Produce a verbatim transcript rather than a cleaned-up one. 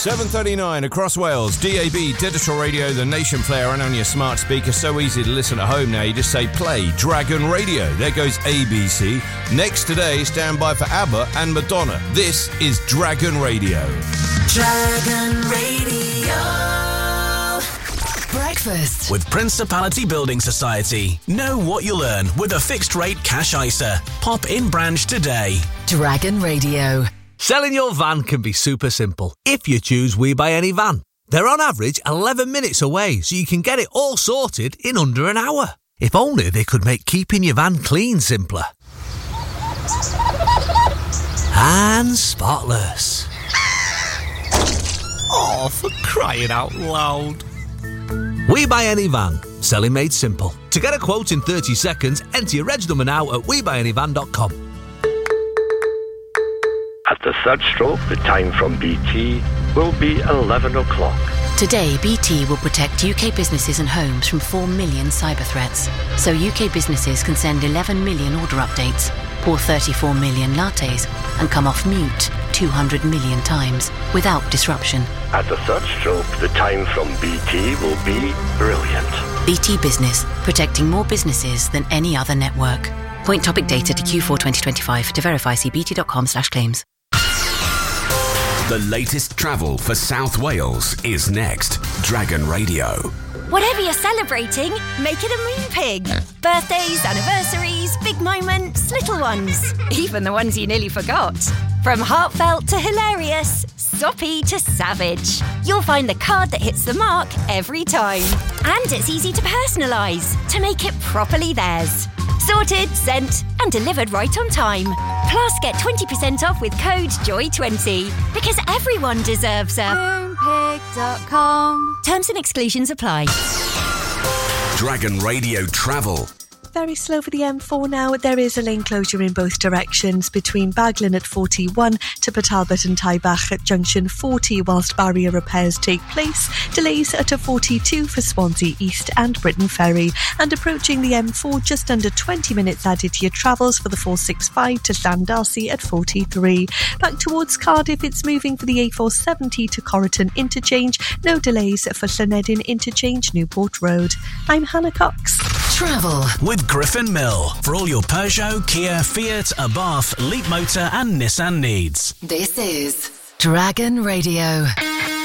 seven thirty-nine across Wales, D A B, digital radio, the Nation player, and on your smart speaker. So easy to listen at home now. You just say play Dragon Radio. There goes A B C. Next today, stand by for ABBA and Madonna. This is Dragon Radio. Dragon Radio. Breakfast with Principality Building Society. Know what you'll earn with a fixed rate cash I S A. Pop in branch today. Dragon Radio. Selling your van can be super simple if you choose We Buy Any Van. They're on average eleven minutes away, so you can get it all sorted in under an hour. If only they could make keeping your van clean simpler. And spotless. Oh, for crying out loud. We Buy Any Van. Selling made simple. To get a quote in thirty seconds, enter your reg number now at we buy any van dot com. At the third stroke, the time from B T will be eleven o'clock. Today, B T will protect U K businesses and homes from four million cyber threats. So U K businesses can send eleven million order updates, pour thirty-four million lattes, and come off mute two hundred million times without disruption. At the third stroke, the time from B T will be brilliant. B T Business, protecting more businesses than any other network. Point topic data to Q four twenty twenty-five. To verify, see bt.com slash claims. The latest travel for South Wales is next. Dragon Radio. Whatever you're celebrating, make it a Moonpig. Birthdays, anniversaries, big moments, little ones. Even the ones you nearly forgot. From heartfelt to hilarious, soppy to savage. You'll find the card that hits the mark every time. And it's easy to personalise, to make it properly theirs. Sorted, sent, and delivered right on time. Plus, get twenty percent off with code joy twenty. Because everyone deserves a moonpig dot com. Terms and exclusions apply. Dragon Radio Travel. Very slow for the M four now. There is a lane closure in both directions between Baglin at forty-one to Port Talbot and Taibach at junction forty whilst barrier repairs take place. Delays at a forty-two for Swansea East and Britain Ferry. And approaching the M four, just under twenty minutes added to your travels for the four sixty-five to Llandarcy at forty-three. Back towards Cardiff, it's moving for the A four seventy to Corriton Interchange. No delays for Llanedin Interchange, Newport Road. I'm Hannah Cox. Travel with Griffin Mill for all your Peugeot, Kia, Fiat, Abarth, Leap Motor and Nissan needs. This is Dragon Radio.